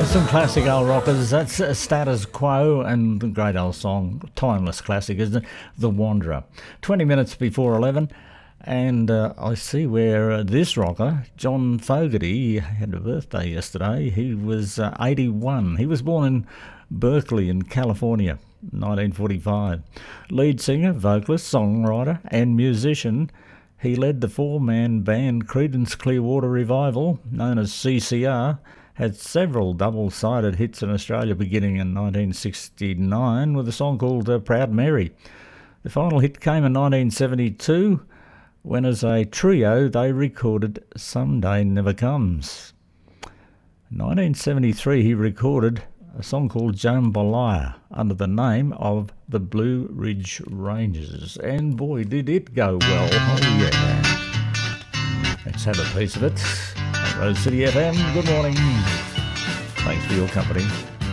Some classic old rockers. That's Status Quo, and the great old song, timeless classic, isn't it? The Wanderer. 20 minutes before 11, and I see where this rocker, John Fogerty, had a birthday yesterday. He was 81. He was born in Berkeley in California, 1945. Lead singer, vocalist, songwriter and musician. He led the four-man band Creedence Clearwater Revival, known as CCR, had several double-sided hits in Australia beginning in 1969 with a song called Proud Mary. The final hit came in 1972 when, as a trio, they recorded Someday Never Comes. In 1973 he recorded a song called Jambalaya under the name of the Blue Ridge Rangers, and boy did it go well. Oh yeah. Let's have a piece of it. Rose City FM, good morning. Thanks for your company.